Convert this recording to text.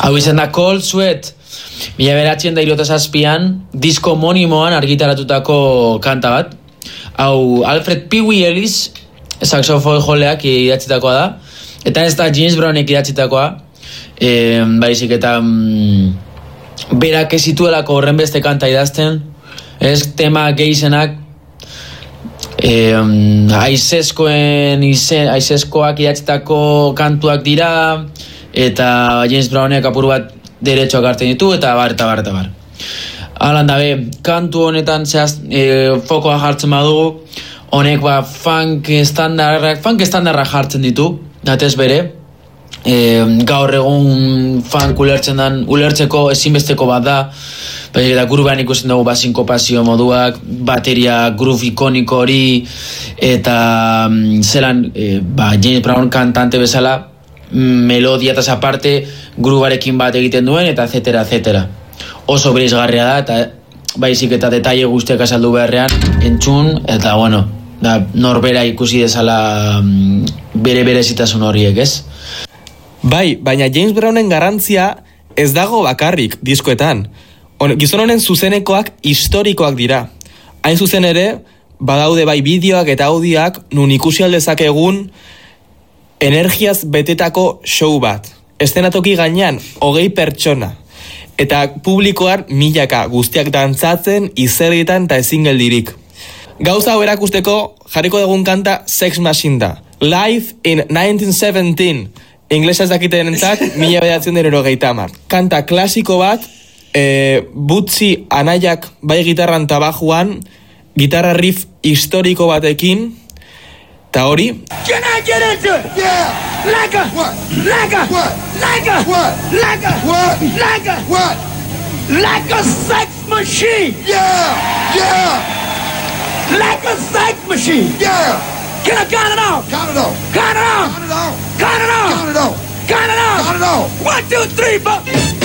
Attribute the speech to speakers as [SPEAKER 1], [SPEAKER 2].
[SPEAKER 1] Hau izan da Cold Sweat, 1987an, disko homonimoan argitaratutako kanta bat. Hau Alfred Pee Wee Ellis, saxofoi joleak idatzitakoa da, eta ez da James Brownek idatzitakoa, baizik eta berak ez zituelako horren beste kanta idazten, ez tema gehizenak, aizeskoak idatzitako kantuak dira, eta James Brownek apur bat derechoak hartzen ditu, eta bar. Alan dabe, kantu honetan fokoa jartzen badugu, honek funk estandarra jartzen ditu, datez bere, gaur egun funk ulertzeko ezinbesteko bat da, eta grubean ikusten dugu sinkopazio moduak, bateria groove ikoniko hori, eta zelan James Brown kantante bezala, melodia eta aparte grubarekin bat egiten duen, eta etcétera. Oso bereizgarria da, eta baizik eta detaile guztiak azaldu beharrean entzun, eta norbera ikusi dezala bere berezitasun horiek, ez?
[SPEAKER 2] Bai, baina James Brownen garrantzia ez dago bakarrik diskoetan. Gizon honen zuzenekoak historikoak dira. Hain zuzen ere, badaude bai bideoak eta audioak nun ikusi aldezakegun energiaz betetako show bat. Eszenatoki gainean 20 pertsona. Eta publikoan milaka guztiak dantzatzen, izerritan eta ezin geldirik. Gauza hau erakusteko jarriko dugun kanta Sex Machine da. Live in 1917. Inglesa ez dakiten entzat, 1990. Kanta klasiko bat, Butzi anaiak bai gitarran tabajuan, gitarra riff historiko batekin, eta hori...
[SPEAKER 3] Can I get into it?
[SPEAKER 4] Yeah!
[SPEAKER 3] Like a...
[SPEAKER 4] What?
[SPEAKER 3] Like a...
[SPEAKER 4] What?
[SPEAKER 3] Like a...
[SPEAKER 4] What?
[SPEAKER 3] Like a...
[SPEAKER 4] What?
[SPEAKER 3] Like a...
[SPEAKER 4] What?
[SPEAKER 3] Like a sex machine!
[SPEAKER 4] Yeah! Yeah!
[SPEAKER 3] Like a sex machine!
[SPEAKER 4] Yeah!
[SPEAKER 3] Can I count it off?
[SPEAKER 4] Count it off!
[SPEAKER 3] Count it off!
[SPEAKER 4] Count it off!
[SPEAKER 3] Count it off!
[SPEAKER 4] Count it off!
[SPEAKER 3] Count it off!
[SPEAKER 4] Count it off!
[SPEAKER 3] 1, 2, 3, 4...